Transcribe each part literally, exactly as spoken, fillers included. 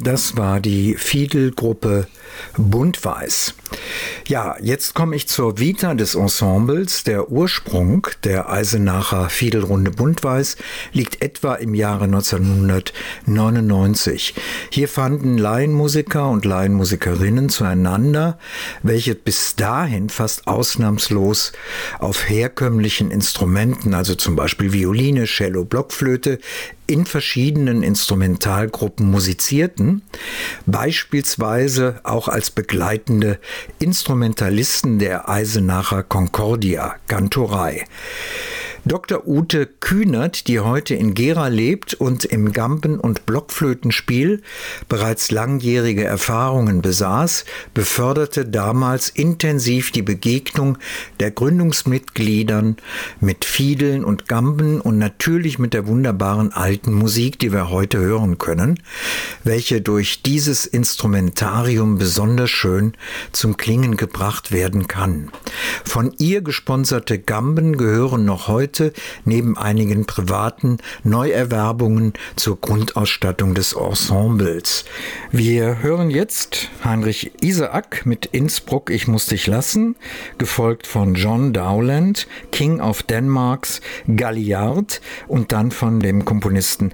Das war die Fiedelgruppe Buntweiß. Ja, jetzt komme ich zur Vita des Ensembles. Der Ursprung der Eisenacher Fiedelrunde Buntweiß liegt etwa im Jahre neunzehnhundertneunundneunzig. Hier fanden Laienmusiker und Laienmusikerinnen zueinander, welche bis dahin fast ausnahmslos auf herkömmlichen Instrumenten, also zum Beispiel Violine, Cello, Blockflöte, in verschiedenen Instrumentalgruppen musizierten, beispielsweise auch als begleitende Instrumentalisten der Eisenacher Concordia-Kantorei. Doktor Ute Kühnert, die heute in Gera lebt und im Gamben- und Blockflötenspiel bereits langjährige Erfahrungen besaß, beförderte damals intensiv die Begegnung der Gründungsmitgliedern mit Fiedeln und Gamben und natürlich mit der wunderbaren alten Musik, die wir heute hören können, welche durch dieses Instrumentarium besonders schön zum Klingen gebracht werden kann. Von ihr gesponserte Gamben gehören noch heute neben einigen privaten Neuerwerbungen zur Grundausstattung des Ensembles. Wir hören jetzt Heinrich Iseak mit Innsbruck, ich muss dich lassen, gefolgt von John Dowland, King of Denmarks Galliard und dann von dem Komponisten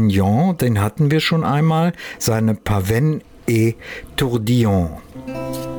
Athénion, den hatten wir schon einmal, seine Pavane et Tourbillon.